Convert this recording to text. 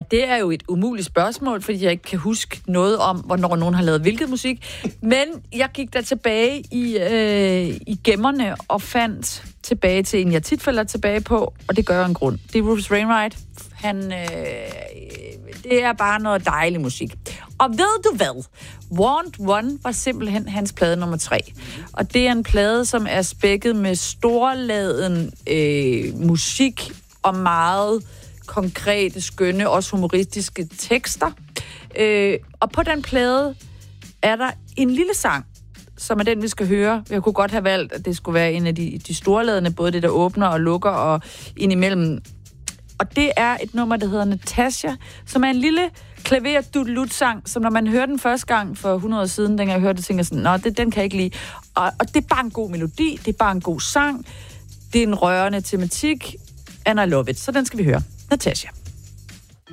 det er jo et umuligt spørgsmål, fordi jeg ikke kan huske noget om, hvornår nogen har lavet hvilket musik. Men jeg gik der tilbage i gemmerne og fandt tilbage til en, jeg tit falder tilbage på, og det gør en grund. Det er Rufus Wainwright. Det er bare noget dejlig musik. Og ved du hvad? Want One var simpelthen hans plade nummer 3. Og det er en plade, som er spækket med storladen musik og meget konkrete, skønne, også humoristiske tekster. Og på den plade er der en lille sang, som er den, vi skal høre. Jeg kunne godt have valgt, at det skulle være en af de storladende, både det, der åbner og lukker, og indimellem. Og det er et nummer, der hedder Natasha, som er en lille klaver-dudelut-sang, som når man hører den første gang for 100 år siden, dengang jeg hørte det, tænker jeg sådan, den kan jeg ikke lide. Og det er bare en god melodi, det er bare en god sang, det er en rørende tematik, and I love it. Så den skal vi høre. Natasha.